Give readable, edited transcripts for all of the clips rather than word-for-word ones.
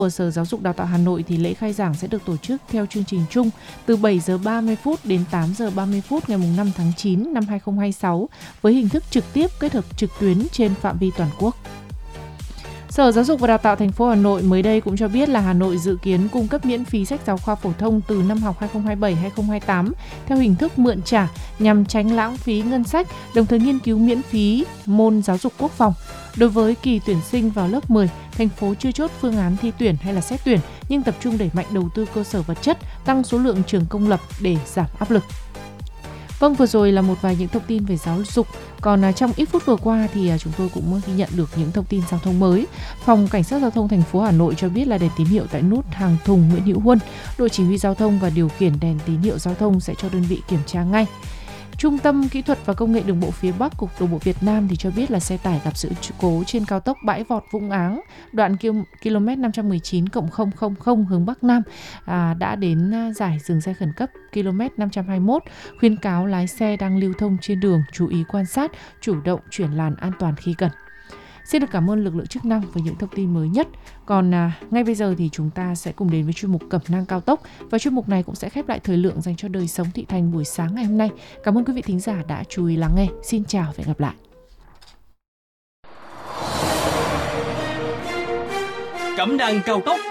Của Sở Giáo dục Đào tạo Hà Nội thì lễ khai giảng sẽ được tổ chức theo chương trình chung từ 7 giờ 30 phút đến 8 giờ 30 phút ngày 5 tháng 9 năm 2026 với hình thức trực tiếp kết hợp trực tuyến trên phạm vi toàn quốc. Sở Giáo dục và Đào tạo thành phố Hà Nội mới đây cũng cho biết là Hà Nội dự kiến cung cấp miễn phí sách giáo khoa phổ thông từ năm học 2027-2028 theo hình thức mượn trả nhằm tránh lãng phí ngân sách, đồng thời nghiên cứu miễn phí môn giáo dục quốc phòng. Đối với kỳ tuyển sinh vào lớp 10, thành phố chưa chốt phương án thi tuyển hay là xét tuyển nhưng tập trung đẩy mạnh đầu tư cơ sở vật chất, tăng số lượng trường công lập để giảm áp lực. Vâng, vừa rồi là một vài những thông tin về giáo dục. Còn trong ít phút vừa qua thì chúng tôi cũng ghi nhận được những thông tin giao thông mới. Phòng Cảnh sát Giao thông thành phố Hà Nội cho biết là đèn tín hiệu tại nút Hàng Thùng Nguyễn Hữu Huân, đội chỉ huy giao thông và điều khiển đèn tín hiệu giao thông sẽ cho đơn vị kiểm tra ngay. Trung tâm Kỹ thuật và Công nghệ Đường bộ phía Bắc, Cục Đường bộ Việt Nam thì cho biết là xe tải gặp sự cố trên cao tốc Bãi Vọt Vũng Áng, đoạn km 519+000 hướng Bắc Nam đã đến giải dừng xe khẩn cấp km 521, khuyến cáo lái xe đang lưu thông trên đường chú ý quan sát, chủ động chuyển làn an toàn khi cần. Xin được cảm ơn lực lượng chức năng với những thông tin mới nhất. Còn ngay bây giờ thì chúng ta sẽ cùng đến với chuyên mục Cẩm nang cao tốc. Và chuyên mục này cũng sẽ khép lại thời lượng dành cho đời sống thị thành buổi sáng ngày hôm nay. Cảm ơn quý vị thính giả đã chú ý lắng nghe. Xin chào và hẹn gặp lại. Cẩm nang cao tốc.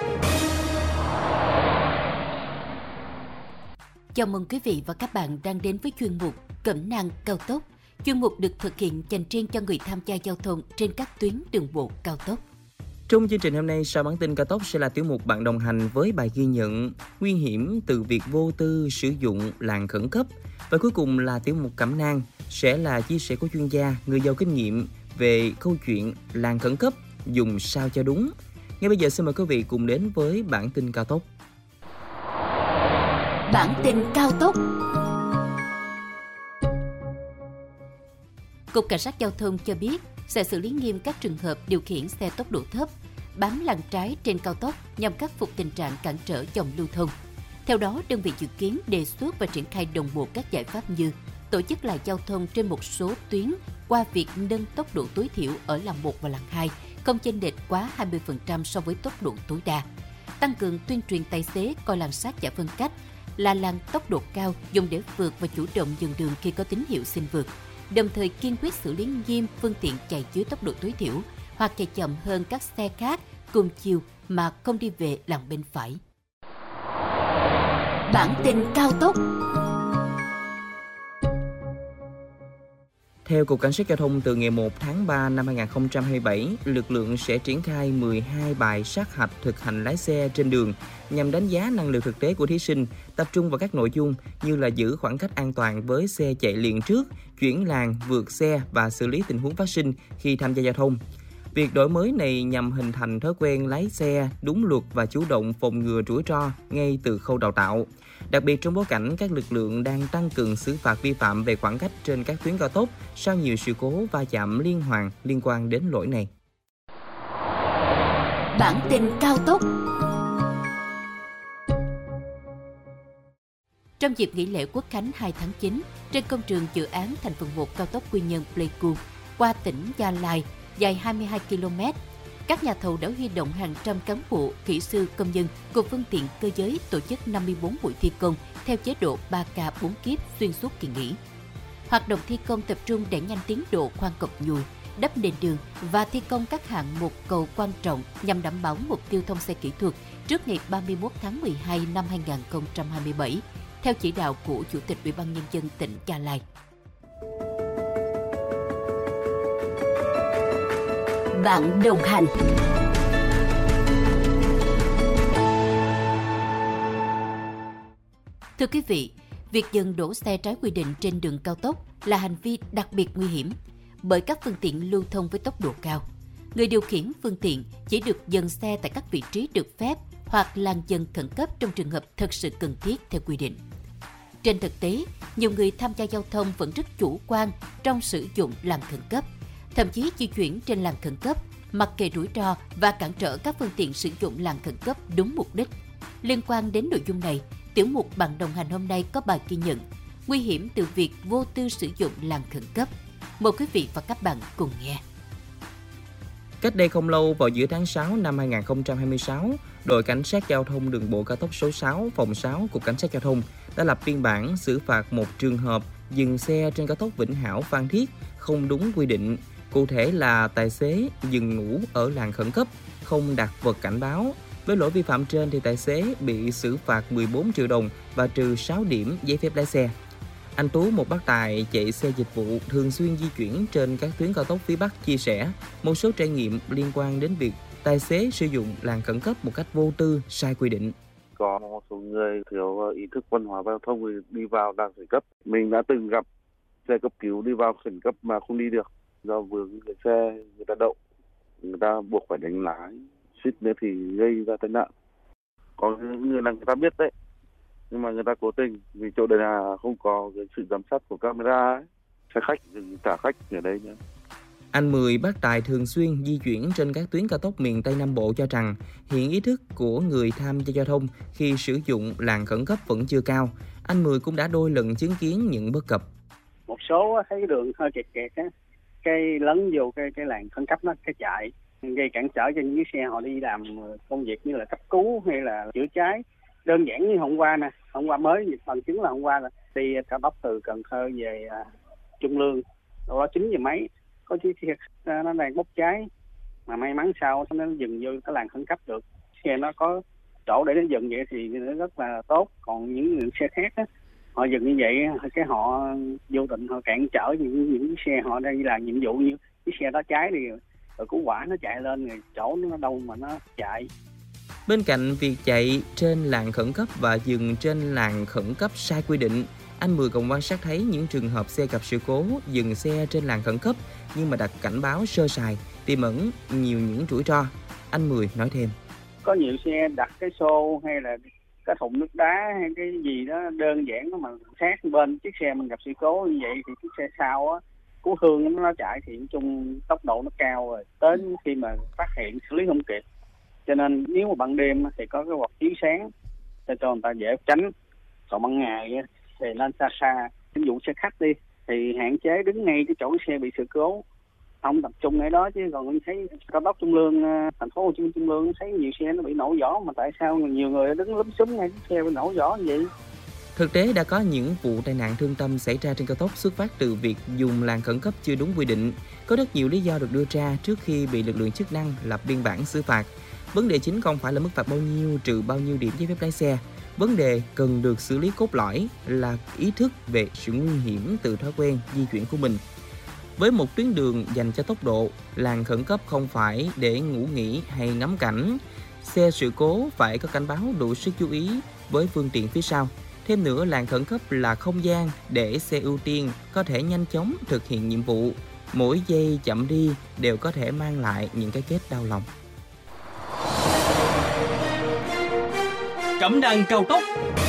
Chào mừng quý vị và các bạn đang đến với chuyên mục Cẩm nang cao tốc. Chuyên mục được thực hiện dành riêng cho người tham gia giao thông trên các tuyến đường bộ cao tốc. Trong chương trình hôm nay, sau bản tin cao tốc sẽ là tiểu mục Bạn đồng hành với bài ghi nhận nguy hiểm từ việc vô tư sử dụng làn khẩn cấp. Và cuối cùng là tiểu mục Cẩm nang sẽ là chia sẻ của chuyên gia, người giàu kinh nghiệm về câu chuyện làn khẩn cấp dùng sao cho đúng. Ngay bây giờ xin mời quý vị cùng đến với bản tin cao tốc. Bản tin cao tốc. Cục Cảnh sát Giao thông cho biết sẽ xử lý nghiêm các trường hợp điều khiển xe tốc độ thấp, bám làn trái trên cao tốc nhằm khắc phục tình trạng cản trở dòng lưu thông. Theo đó, đơn vị dự kiến đề xuất và triển khai đồng bộ các giải pháp như tổ chức lại giao thông trên một số tuyến qua việc nâng tốc độ tối thiểu ở làn 1 và làn 2, không chênh lệch quá 20% so với tốc độ tối đa. Tăng cường tuyên truyền tài xế coi làn sát giải phân cách là làn tốc độ cao dùng để vượt và chủ động dừng đường khi có tín hiệu xin vượt. Đồng thời kiên quyết xử lý nghiêm phương tiện chạy dưới tốc độ tối thiểu hoặc chạy chậm hơn các xe khác cùng chiều mà không đi về làn bên phải. Bản tin cao tốc. Theo Cục Cảnh sát Giao thông, từ ngày 1 tháng 3 năm 2027, lực lượng sẽ triển khai 12 bài sát hạch thực hành lái xe trên đường nhằm đánh giá năng lực thực tế của thí sinh, tập trung vào các nội dung như là giữ khoảng cách an toàn với xe chạy liền trước, chuyển làn, vượt xe và xử lý tình huống phát sinh khi tham gia giao thông. Việc đổi mới này nhằm hình thành thói quen lái xe đúng luật và chủ động phòng ngừa rủi ro ngay từ khâu đào tạo. Đặc biệt trong bối cảnh các lực lượng đang tăng cường xử phạt vi phạm về khoảng cách trên các tuyến cao tốc sau nhiều sự cố va chạm liên hoàn liên quan đến lỗi này. Bản tin cao tốc. Trong dịp nghỉ lễ Quốc khánh 2 tháng 9, trên công trường dự án thành phần 1 cao tốc Quy Nhơn - Pleiku qua tỉnh Gia Lai dài 22 km, các nhà thầu đã huy động hàng trăm cán bộ, kỹ sư, công nhân cùng phương tiện cơ giới tổ chức 54 buổi thi công theo chế độ 3K 4 kíp xuyên suốt kỳ nghỉ. Hoạt động thi công tập trung đẩy nhanh tiến độ khoan cọc nhùi, đắp nền đường và thi công các hạng mục cầu quan trọng nhằm đảm bảo mục tiêu thông xe kỹ thuật trước ngày 31 tháng 12 năm 2027, theo chỉ đạo của Chủ tịch Ủy ban Nhân dân tỉnh Gia Lai. Bạn đồng hành. Thưa quý vị, việc dừng đổ xe trái quy định trên đường cao tốc là hành vi đặc biệt nguy hiểm bởi các phương tiện lưu thông với tốc độ cao. Người điều khiển phương tiện chỉ được dừng xe tại các vị trí được phép hoặc làn dừng khẩn cấp trong trường hợp thực sự cần thiết theo quy định. Trên thực tế, nhiều người tham gia giao thông vẫn rất chủ quan trong sử dụng làn khẩn cấp, thậm chí di chuyển trên làn khẩn cấp, mặc kệ rủi ro và cản trở các phương tiện sử dụng làn khẩn cấp đúng mục đích. Liên quan đến nội dung này, tiểu mục Bạn đồng hành hôm nay có bài ghi nhận nguy hiểm từ việc vô tư sử dụng làn khẩn cấp. Mời quý vị và các bạn cùng nghe. Cách đây không lâu, vào giữa tháng 6 năm 2026, đội cảnh sát giao thông đường bộ cao tốc số 6, phòng 6 Cục Cảnh sát Giao thông đã lập biên bản xử phạt một trường hợp dừng xe trên cao tốc Vĩnh Hảo - Phan Thiết không đúng quy định. Cụ thể là tài xế dừng ngủ ở làn khẩn cấp, không đặt vật cảnh báo. Với lỗi vi phạm trên thì tài xế bị xử phạt 14 triệu đồng và trừ 6 điểm giấy phép lái xe. Anh Tú, một bác tài chạy xe dịch vụ thường xuyên di chuyển trên các tuyến cao tốc phía Bắc chia sẻ một số trải nghiệm liên quan đến việc tài xế sử dụng làn khẩn cấp một cách vô tư, sai quy định. Có một số người thiếu ý thức văn hóa giao thông thì đi vào làn khẩn cấp. Mình đã từng gặp xe cấp cứu đi vào khẩn cấp mà không đi được do vướng cái xe người ta đậu, người ta buộc phải đánh lái, suýt nữa thì gây ra tai nạn. Có những người là người ta biết đấy, nhưng mà người ta cố tình vì chỗ đây là không có cái sự giám sát của camera ấy. Xe khách dừng trả khách ở đây nhé. Anh Mười, bác tài thường xuyên di chuyển trên các tuyến cao tốc miền Tây Nam Bộ cho rằng hiện ý thức của người tham gia giao thông khi sử dụng làn khẩn cấp vẫn chưa cao. Anh Mười cũng đã đôi lần chứng kiến những bất cập. Một số thấy đường hơi kẹt á, cái lấn vô cái làn khẩn cấp nó cái chạy gây cản trở cho những xe họ đi làm công việc như là cấp cứu hay là chữa cháy. Đơn giản như hôm qua mới phần chứng là hôm qua là đi cao tốc từ Cần Thơ về Trung Lương, đó 9 giờ mấy có chiếc xe nó đang bốc cháy mà may mắn sao nó dừng vô cái làn khẩn cấp được, xe nó có chỗ để nó dừng vậy thì nó rất là tốt. Còn những xe khác á, họ dừng như vậy cái họ vô tình họ cản trở những xe họ đang đi làm nhiệm vụ, như cái xe đó cháy thì rồi cứu hỏa nó chạy lên rồi chỗ nó đâu mà nó chạy. Bên cạnh việc chạy trên làn khẩn cấp và dừng trên làn khẩn cấp sai quy định, anh Mười còn quan sát thấy những trường hợp xe gặp sự cố dừng xe trên làn khẩn cấp nhưng mà đặt cảnh báo sơ sài, tiềm ẩn nhiều những rủi ro. Anh Mười nói thêm. Có nhiều xe đặt cái xô hay là cái thùng nước đá hay cái gì đó đơn giản đó mà sát bên chiếc xe mình gặp sự cố như vậy thì chiếc xe sau á cứu thương nó chạy thì chung tốc độ nó cao rồi, đến khi mà phát hiện xử lý không kịp. Cho nên nếu mà ban đêm thì có cái quạt chiếu sáng cho người ta dễ tránh. Còn ban ngày thì nên xa. Ví dụ xe khách đi thì hạn chế đứng ngay cái chỗ xe bị sự cố, không tập trung ở đó. Chứ còn thấy cao tốc Trung Lương, thành phố Hồ Chí Minh Trung Lương thấy nhiều xe nó bị nổ vỏ, mà tại sao nhiều người đứng lúm xúm ngay chiếc xe bị nổ vỏ như vậy? Thực tế đã có những vụ tai nạn thương tâm xảy ra trên cao tốc xuất phát từ việc dùng làn khẩn cấp chưa đúng quy định. Có rất nhiều lý do được đưa ra trước khi bị lực lượng chức năng lập biên bản xử phạt. Vấn đề chính không phải là mức phạt bao nhiêu, trừ bao nhiêu điểm giấy phép lái xe. Vấn đề cần được xử lý cốt lõi là ý thức về sự nguy hiểm từ thói quen di chuyển của mình. Với một tuyến đường dành cho tốc độ, làn khẩn cấp không phải để ngủ nghỉ hay ngắm cảnh. Xe sự cố phải có cảnh báo đủ sức chú ý với phương tiện phía sau. Thêm nữa, làn khẩn cấp là không gian để xe ưu tiên có thể nhanh chóng thực hiện nhiệm vụ. Mỗi giây chậm đi đều có thể mang lại những cái kết đau lòng. Cẩm nang cao tốc.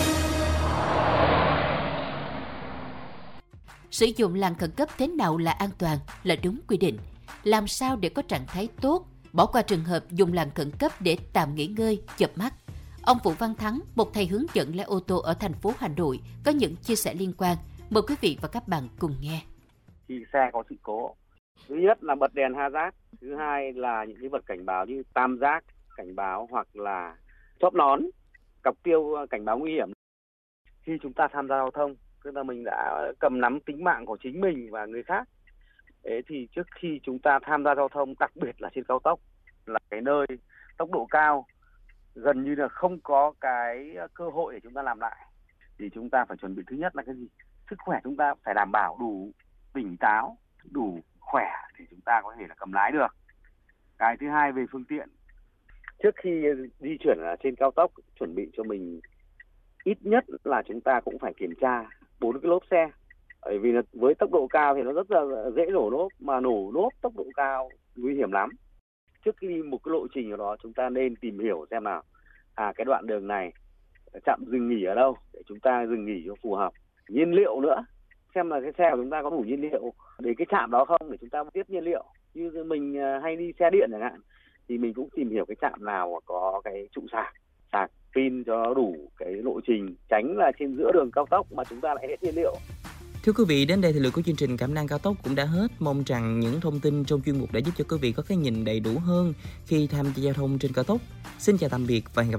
Sử dụng làn khẩn cấp thế nào là an toàn, là đúng quy định? Làm sao để có trạng thái tốt, bỏ qua trường hợp dùng làn khẩn cấp để tạm nghỉ ngơi, chợp mắt? Ông Vũ Văn Thắng, một thầy hướng dẫn lái ô tô ở thành phố Hà Nội, có những chia sẻ liên quan. Mời quý vị và các bạn cùng nghe. Khi xe có sự cố, thứ nhất là bật đèn hazard, thứ hai là những cái vật cảnh báo như tam giác cảnh báo hoặc là chóp nón, cọc tiêu cảnh báo nguy hiểm. Khi chúng ta tham gia giao thông, tức là mình đã cầm nắm tính mạng của chính mình và người khác. Thế thì trước khi chúng ta tham gia giao thông, đặc biệt là trên cao tốc, là cái nơi tốc độ cao, gần như là không có cái cơ hội để chúng ta làm lại, thì chúng ta phải chuẩn bị thứ nhất là cái gì? Sức khỏe chúng ta phải đảm bảo đủ tỉnh táo, đủ khỏe thì chúng ta có thể là cầm lái được. Cái thứ hai về phương tiện, trước khi di chuyển trên cao tốc, chuẩn bị cho mình ít nhất là chúng ta cũng phải kiểm tra 4 cái lốp xe. Bởi vì là với tốc độ cao thì nó rất là dễ nổ lốp, mà nổ lốp tốc độ cao nguy hiểm lắm. Trước khi đi một cái lộ trình ở đó, chúng ta nên tìm hiểu xem nào, cái đoạn đường này trạm dừng nghỉ ở đâu để chúng ta dừng nghỉ cho phù hợp. Nhiên liệu nữa, xem là cái xe của chúng ta có đủ nhiên liệu để cái trạm đó không, để chúng ta tiếp nhiên liệu. Như mình hay đi xe điện chẳng hạn, thì mình cũng tìm hiểu cái trạm nào có cái trụ sạc pin cho nó đủ cái lộ trình, tránh là trên giữa đường cao tốc mà chúng ta lại hết nhiên liệu. Thưa quý vị, đến đây thì thời lượng của chương trình Cẩm nang cao tốc cũng đã hết. Mong rằng những thông tin trong chuyên mục đã giúp cho quý vị có cái nhìn đầy đủ hơn khi tham gia giao thông trên cao tốc. Xin chào tạm biệt và hẹn gặp lại.